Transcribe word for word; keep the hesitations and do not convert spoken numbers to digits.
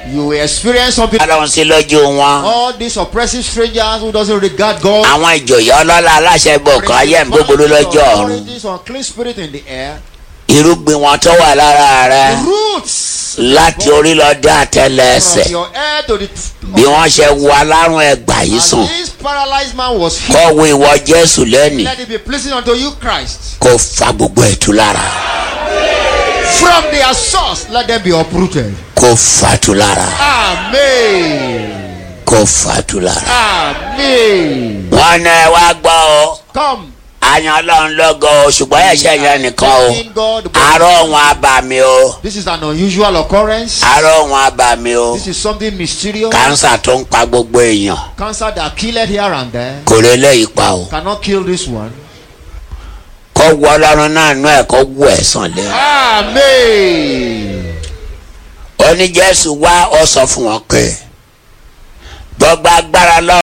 You will experience some people. Ọlọ́run sí lójú wọn. All these oppressive strangers who doesn't regard God. Àwọn ìjòyè ọlọ́lá aláṣẹ bò kan ayé ń búburú lọ́jọ́ ọ̀run. Authorities on clean spirit in the air. Irúgbìn wọn tó wà lára rẹ. Roots. Láti orí lọ dé àtẹ́lẹsẹ̀. From your head to the. Bí wọ́n ṣe wo alárùn ẹgbà yìí sùn. And this paralyzed man was healed. Kọ́ wo ìwọ Jésù lẹ́nìí. Let it be pleasing unto you, Christ. Kó fa gbogbo ẹ̀tú lára. From their source, let them be uprooted. Kó fatu lára. Amen. Kó fatu lára. Amen. Wọ́n ní ẹ wá gbọ́ o. Come. Àyàn Ọlọ́run lógo o ṣùgbọ́n ẹ̀ṣẹ̀ yẹn nìkan o. Àárọ̀ wọn abàmì o. This is an unusual occurrence. Àárọ̀ wọn abàmì o. This is something mysterious. Kánsà tó ń pa gbogbo èèyàn. Cancer that killed here and there. Kò lè lé ipa o. Cannot kill this one. Kó wọ Ọlọ́run náà nú ẹ̀ kó wọ ẹ̀san lé. Amen. Ó ní Jésù wá ó sọ fún wọn pé gbogbo agbára lọ.